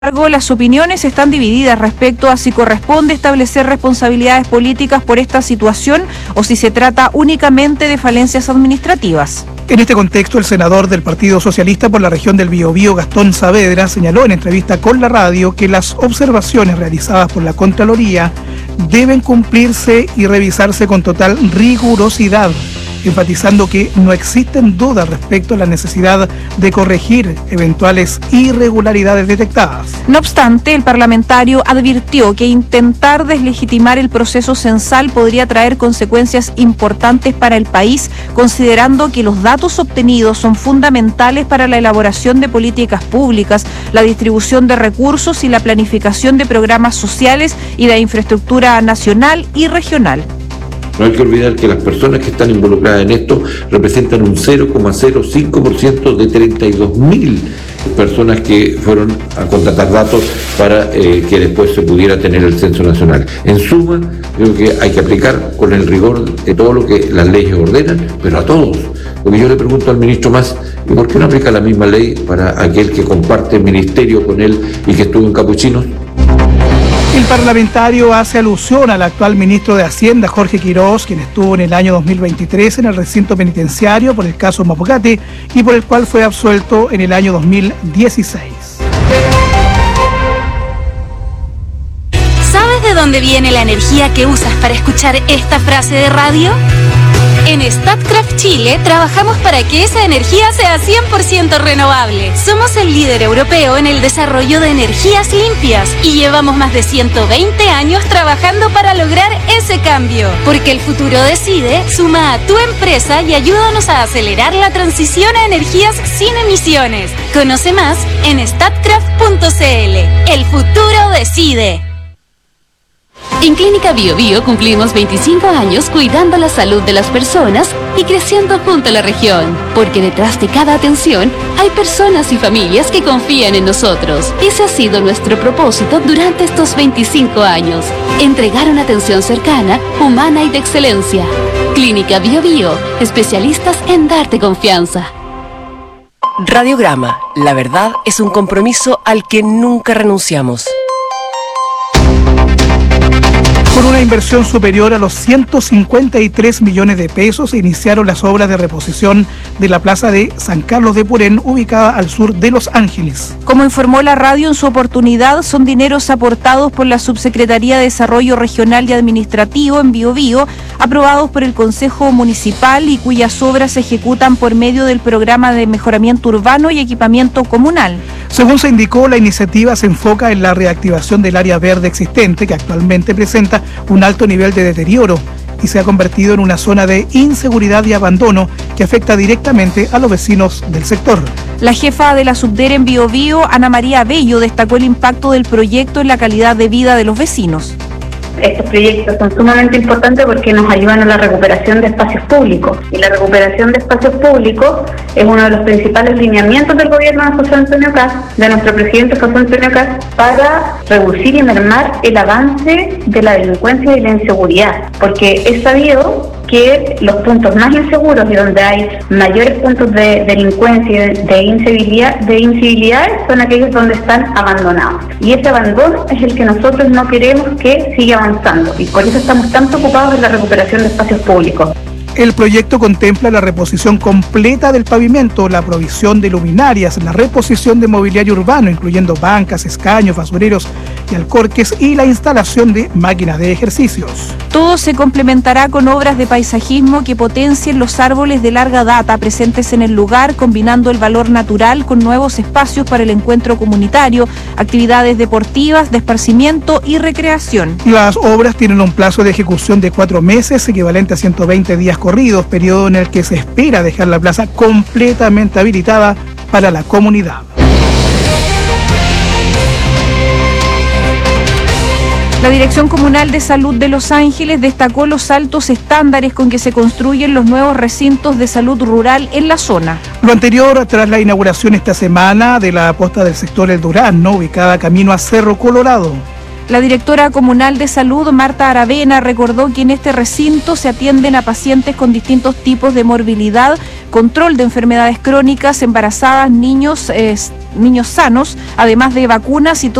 Las opiniones están divididas respecto a si corresponde establecer responsabilidades políticas por esta situación o si se trata únicamente de falencias administrativas. En este contexto, el senador del Partido Socialista por la región del Biobío, Gastón Saavedra, señaló en entrevista con la radio que las observaciones realizadas por la Contraloría deben cumplirse y revisarse con total rigurosidad, enfatizando que no existen dudas respecto a la necesidad de corregir eventuales irregularidades detectadas. No obstante, el parlamentario advirtió que intentar deslegitimar el proceso censal podría traer consecuencias importantes para el país, considerando que los datos obtenidos son fundamentales para la elaboración de políticas públicas, la distribución de recursos y la planificación de programas sociales y de infraestructura nacional y regional. No hay que olvidar que las personas que están involucradas en esto representan un 0,05% de 32.000 personas que fueron a contratar datos para que después se pudiera tener el censo nacional. En suma, creo que hay que aplicar con el rigor de todo lo que las leyes ordenan, pero a todos. Porque yo le pregunto al ministro Mas, ¿y por qué no aplica la misma ley para aquel que comparte ministerio con él y que estuvo en Capuchinos? El parlamentario hace alusión al actual ministro de Hacienda, Jorge Quiroz, quien estuvo en el año 2023 en el recinto penitenciario por el caso Mapocate y por el cual fue absuelto en el año 2016. ¿Sabes de dónde viene la energía que usas para escuchar esta frase de radio? En Statkraft Chile trabajamos para que esa energía sea 100% renovable. Somos el líder europeo en el desarrollo de energías limpias y llevamos más de 120 años trabajando para lograr ese cambio. Porque el futuro decide, suma a tu empresa y ayúdanos a acelerar la transición a energías sin emisiones. Conoce más en statkraft.cl. El futuro decide. En Clínica Biobío cumplimos 25 años cuidando la salud de las personas y creciendo junto a la región, porque detrás de cada atención hay personas y familias que confían en nosotros. Ese ha sido nuestro propósito durante estos 25 años, entregar una atención cercana, humana y de excelencia. Clínica Biobío, especialistas en darte confianza. Radiograma, la verdad es un compromiso al que nunca renunciamos. Con una inversión superior a los 153 millones de pesos, se iniciaron las obras de reposición de la plaza de San Carlos de Purén, ubicada al sur de Los Ángeles. Como informó la radio en su oportunidad, son dineros aportados por la Subsecretaría de Desarrollo Regional y Administrativo en Biobío, aprobados por el Consejo Municipal y cuyas obras se ejecutan por medio del Programa de Mejoramiento Urbano y Equipamiento Comunal. Según se indicó, la iniciativa se enfoca en la reactivación del área verde existente, que actualmente presenta un alto nivel de deterioro y se ha convertido en una zona de inseguridad y abandono que afecta directamente a los vecinos del sector. La jefa de la Subdere en Biobío, Ana María Bello, destacó el impacto del proyecto en la calidad de vida de los vecinos. Estos proyectos son sumamente importantes porque nos ayudan a la recuperación de espacios públicos. Y la recuperación de espacios públicos es uno de los principales lineamientos del gobierno de José Antonio Kast, de nuestro presidente José Antonio Kast, para reducir y mermar el avance de la delincuencia y la inseguridad. Porque es sabido que los puntos más inseguros y donde hay mayores puntos de delincuencia y de incivilidad son aquellos donde están abandonados. Y ese abandono es el que nosotros no queremos que siga avanzando. Y por eso estamos tan preocupados en la recuperación de espacios públicos. El proyecto contempla la reposición completa del pavimento, la provisión de luminarias, la reposición de mobiliario urbano, incluyendo bancas, escaños, basureros y alcorques, y la instalación de máquinas de ejercicios. Todo se complementará con obras de paisajismo que potencien los árboles de larga data presentes en el lugar, combinando el valor natural con nuevos espacios para el encuentro comunitario, actividades deportivas, de esparcimiento y recreación. Las obras tienen un plazo de ejecución de 4 meses, equivalente a 120 días corridos, periodo en el que se espera dejar la plaza completamente habilitada para la comunidad. La Dirección Comunal de Salud de Los Ángeles destacó los altos estándares con que se construyen los nuevos recintos de salud rural en la zona. Lo anterior tras la inauguración esta semana de la posta del sector El Durazno, ubicada camino a Cerro Colorado. La directora comunal de salud, Marta Aravena, recordó que en este recinto se atienden a pacientes con distintos tipos de morbilidad, control de enfermedades crónicas, embarazadas, niños sanos, además de vacunas y